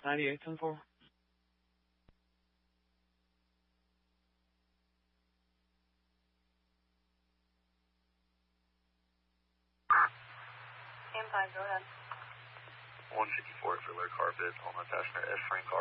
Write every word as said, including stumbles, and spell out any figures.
ninety-eight ten four. Cam five, go ahead. one fifty-four for their carpet on the passenger S frame